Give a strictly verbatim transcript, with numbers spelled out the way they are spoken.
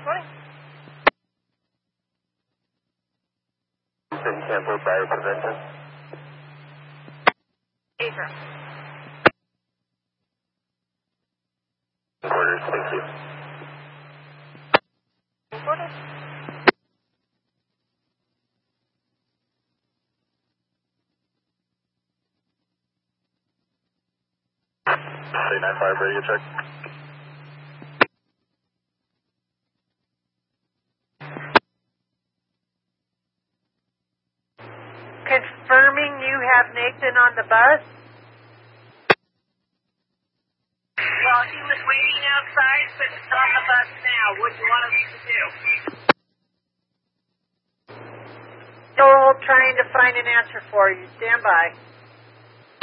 Morning. Been canceled by prevention. Asia. Orders, thank you. Orders. three nine five radio check. Confirming you have Nathan on the bus? Well, he was waiting outside, but he's on the bus now. What do you want us to do? Still trying to find an answer for you. Stand by.